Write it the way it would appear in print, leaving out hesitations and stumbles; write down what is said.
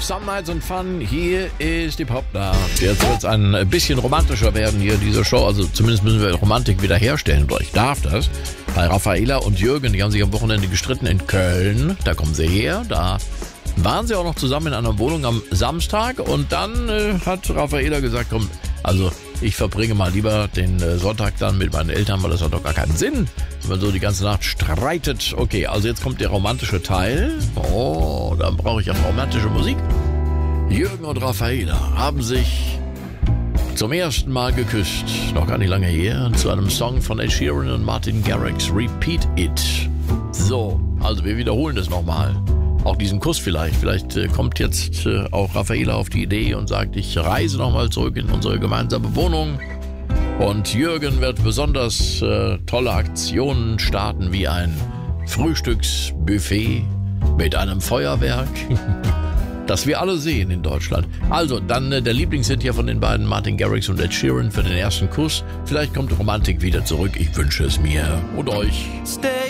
Some Nights and Fun. Hier ist die Popnacht. Jetzt wird es ein bisschen romantischer werden hier, diese Show. Also zumindest müssen wir Romantik wiederherstellen. Oder ich darf das. Bei Raffaella und Jürgen, die haben sich am Wochenende gestritten in Köln. Da kommen sie her. Da waren sie auch noch zusammen in einer Wohnung am Samstag. Und dann hat Raffaella gesagt, komm, also ich verbringe mal lieber den Sonntag dann mit meinen Eltern, weil das hat doch gar keinen Sinn, wenn man so die ganze Nacht streitet. Okay, also jetzt kommt der romantische Teil. Oh, dann brauche ich auch romantische Musik. Jürgen und Raffaella haben sich zum ersten Mal geküsst, noch gar nicht lange her, zu einem Song von Ed Sheeran und Martin Garrix, Repeat It. So, also wir wiederholen das nochmal. Auch diesen Kuss vielleicht. Vielleicht kommt jetzt auch Raffaella auf die Idee und sagt, ich reise nochmal zurück in unsere gemeinsame Wohnung. Und Jürgen wird besonders tolle Aktionen starten, wie ein Frühstücksbuffet mit einem Feuerwerk, das wir alle sehen in Deutschland. Also, dann der Lieblingshit hier von den beiden, Martin Garrix und Ed Sheeran für den ersten Kuss. Vielleicht kommt Romantik wieder zurück. Ich wünsche es mir und euch.